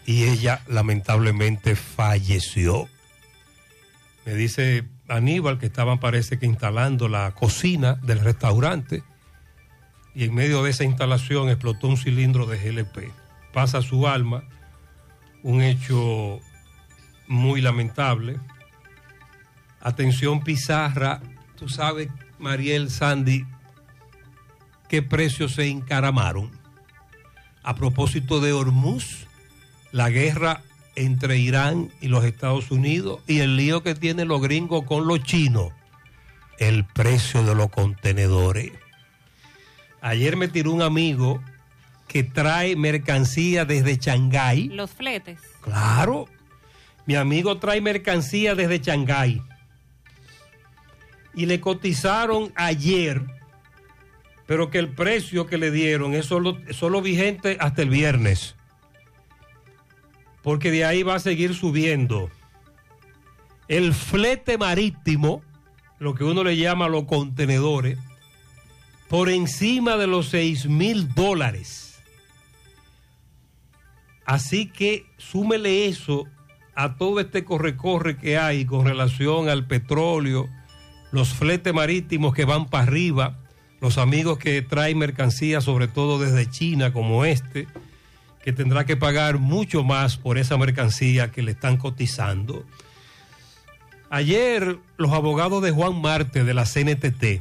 y ella lamentablemente falleció. Me dice Aníbal que estaban, parece que instalando la cocina del restaurante y en medio de esa instalación explotó un cilindro de GLP. Pasa su alma, un hecho muy lamentable. Atención Pizarra, tú sabes, Mariel, Sandy, qué precios se encaramaron. A propósito de Hormuz, la guerra entre Irán y los Estados Unidos y el lío que tienen los gringos con los chinos, el precio de los contenedores. Ayer me tiró un amigo que trae mercancía desde Shanghái. Los fletes. Claro, mi amigo trae mercancía desde Shanghái y le cotizaron ayer, pero que el precio que le dieron es solo vigente hasta el viernes, porque de ahí va a seguir subiendo. El flete marítimo, lo que uno le llama los contenedores, por encima de los $6,000. Así que súmele eso a todo este corre-corre que hay con relación al petróleo, los fletes marítimos que van para arriba, los amigos que traen mercancía, sobre todo desde China, como este, que tendrá que pagar mucho más por esa mercancía que le están cotizando. Ayer, los abogados de Juan Marte de la CNTT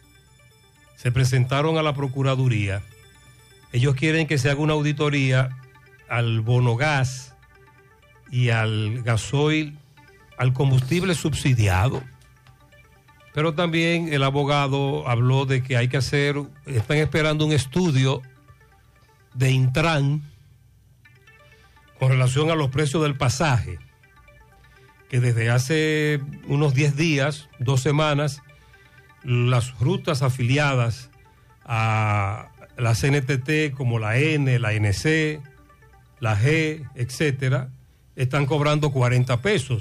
se presentaron a la Procuraduría. Ellos quieren que se haga una auditoría al bonogas y al gasoil, al combustible subsidiado. Pero también el abogado habló de que hay que están esperando un estudio de Intran con relación a los precios del pasaje, que desde hace unos 10 días, 2 semanas, las rutas afiliadas a la CNTT como la N, la NC, la G, etcétera, están cobrando 40 pesos.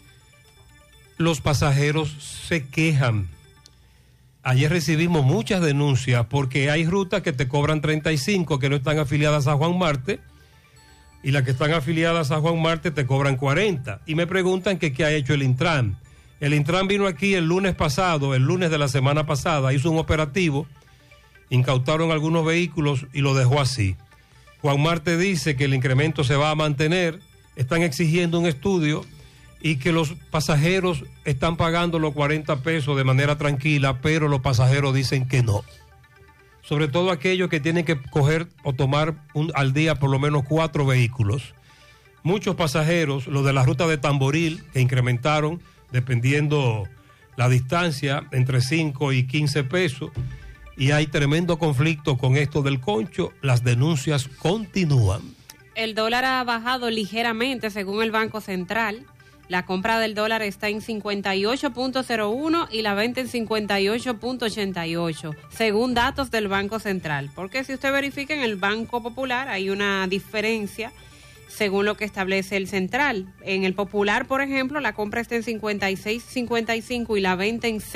Los pasajeros se quejan. Ayer recibimos muchas denuncias porque hay rutas que te cobran 35 que no están afiliadas a Juan Marte y las que están afiliadas a Juan Marte te cobran 40. Y me preguntan que qué ha hecho el Intran. El Intran vino aquí el lunes pasado, el lunes de la semana pasada, hizo un operativo, incautaron algunos vehículos y lo dejó así. Juan Marte dice que el incremento se va a mantener, están exigiendo un estudio y que los pasajeros están pagando los 40 pesos de manera tranquila, pero los pasajeros dicen que no. Sobre todo aquellos que tienen que coger o tomar al día por lo menos 4 vehículos. Muchos pasajeros, los de la ruta de Tamboril, que incrementaron, dependiendo la distancia, entre 5 y 15 pesos, y hay tremendo conflicto con esto del concho, las denuncias continúan. El dólar ha bajado ligeramente según el Banco Central. La compra del dólar está en 58.01 y la venta en 58.88, según datos del Banco Central. Porque si usted verifica en el Banco Popular hay una diferencia según lo que establece el Central. En el Popular, por ejemplo, la compra está en 56.55 y la venta en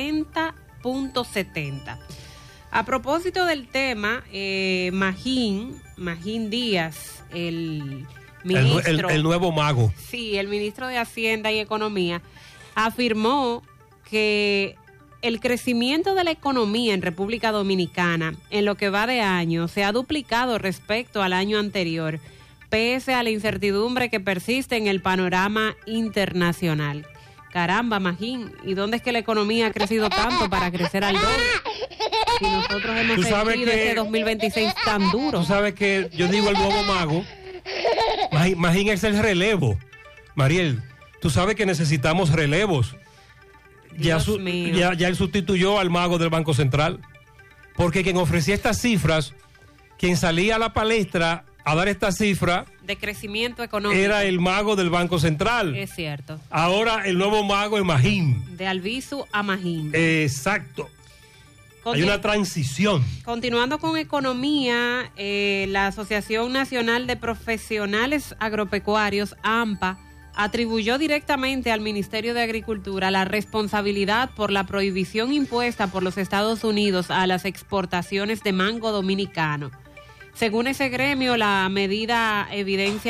60.70. A propósito del tema, Magín Díaz, el ministro, el nuevo mago. Sí, el ministro de Hacienda y Economía, afirmó que el crecimiento de la economía en República Dominicana en lo que va de año se ha duplicado respecto al año anterior, pese a la incertidumbre que persiste en el panorama internacional. Caramba, Magín, ¿y dónde es que la economía ha crecido tanto para crecer al doble? Si nosotros hemos sentido este 2026 tan duro. Tú sabes que yo digo el nuevo mago. Magín es el relevo. Mariel, tú sabes que necesitamos relevos. Ya él sustituyó al mago del Banco Central. Porque quien ofrecía estas cifras, quien salía a la palestra a dar esta cifra de crecimiento económico era el mago del Banco Central. Es cierto. Ahora el nuevo mago es Magín. De Albizu a Magín. Exacto. Hay una transición. Continuando con economía, la Asociación Nacional de Profesionales Agropecuarios, ANPA, atribuyó directamente al Ministerio de Agricultura la responsabilidad por la prohibición impuesta por los Estados Unidos a las exportaciones de mango dominicano. Según ese gremio, la medida evidencia